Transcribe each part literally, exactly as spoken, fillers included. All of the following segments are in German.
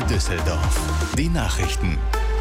Düsseldorf. Die Nachrichten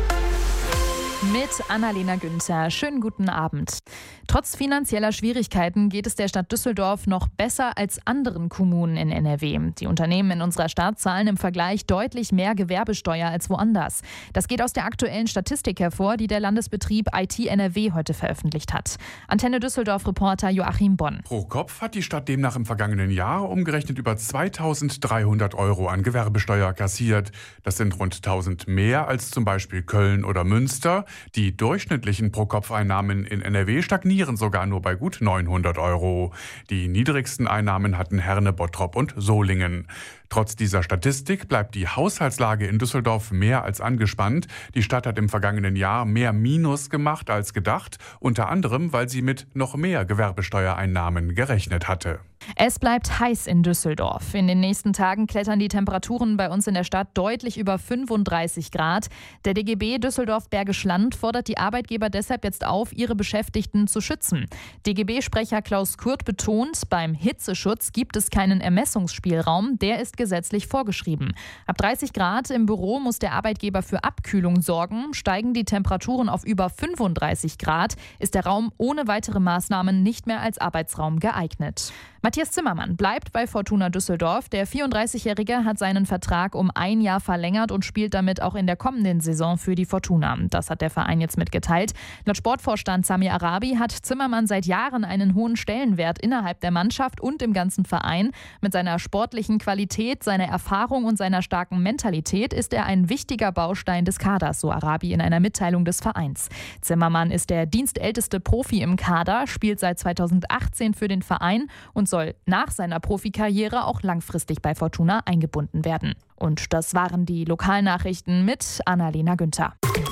mit Annalena Günther. Schönen guten Abend. Trotz finanzieller Schwierigkeiten geht es der Stadt Düsseldorf noch besser als anderen Kommunen in N R W. Die Unternehmen in unserer Stadt zahlen im Vergleich deutlich mehr Gewerbesteuer als woanders. Das geht aus der aktuellen Statistik hervor, die der Landesbetrieb I T N R W heute veröffentlicht hat. Antenne Düsseldorf-Reporter Joachim Bonn. Pro Kopf hat die Stadt demnach im vergangenen Jahr umgerechnet über zweitausenddreihundert Euro an Gewerbesteuer kassiert. Das sind rund tausend mehr als zum Beispiel Köln oder Münster. Die durchschnittlichen Pro-Kopf-Einnahmen in N R W stagnieren sogar nur bei gut neunhundert Euro. Die niedrigsten Einnahmen hatten Herne, Bottrop und Solingen. Trotz dieser Statistik bleibt die Haushaltslage in Düsseldorf mehr als angespannt. Die Stadt hat im vergangenen Jahr mehr Minus gemacht als gedacht, unter anderem, weil sie mit noch mehr Gewerbesteuereinnahmen gerechnet hatte. Es bleibt heiß in Düsseldorf. In den nächsten Tagen klettern die Temperaturen bei uns in der Stadt deutlich über fünfunddreißig Grad. Der D G B Düsseldorf-Bergisch Land fordert die Arbeitgeber deshalb jetzt auf, ihre Beschäftigten zu schützen. D G B-Sprecher Klaus Kurt betont, beim Hitzeschutz gibt es keinen Ermessungsspielraum, der ist gesetzlich vorgeschrieben. Ab dreißig Grad im Büro muss der Arbeitgeber für Abkühlung sorgen. Steigen die Temperaturen auf über fünfunddreißig Grad, ist der Raum ohne weitere Maßnahmen nicht mehr als Arbeitsraum geeignet. Matthias Zimmermann bleibt bei Fortuna Düsseldorf. Der vierunddreißigjährige hat seinen Vertrag um ein Jahr verlängert und spielt damit auch in der kommenden Saison für die Fortuna. Das hat der Verein jetzt mitgeteilt. Laut Sportvorstand Samir Arabi hat Zimmermann seit Jahren einen hohen Stellenwert innerhalb der Mannschaft und im ganzen Verein. Mit seiner sportlichen Qualität, seiner Erfahrung und seiner starken Mentalität ist er ein wichtiger Baustein des Kaders, so Arabi in einer Mitteilung des Vereins. Zimmermann ist der dienstälteste Profi im Kader, spielt seit zweitausendachtzehn für den Verein und soll nach seiner Profikarriere auch langfristig bei Fortuna eingebunden werden. Und das waren die Lokalnachrichten mit Annalena Günther.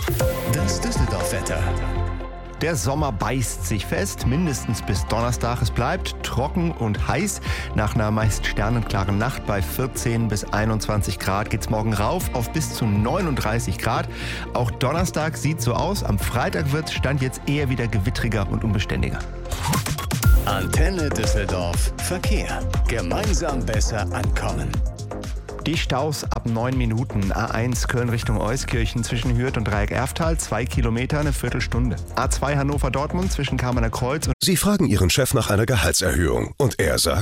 Das Düsseldorf-Wetter. Der Sommer beißt sich fest, mindestens bis Donnerstag. Es bleibt trocken und heiß. Nach einer meist sternenklaren Nacht bei vierzehn bis einundzwanzig Grad geht's morgen rauf auf bis zu neununddreißig Grad. Auch Donnerstag sieht so aus. Am Freitag wird Stand jetzt eher wieder gewittriger und unbeständiger. Antenne Düsseldorf Verkehr. Gemeinsam besser ankommen. Die Staus ab neun Minuten. A eins Köln Richtung Euskirchen zwischen Hürth und Dreieck-Erftal, zwei Kilometer, eine Viertelstunde. A zwei Hannover-Dortmund zwischen Kamener Kreuz und... Sie fragen Ihren Chef nach einer Gehaltserhöhung und er sagt...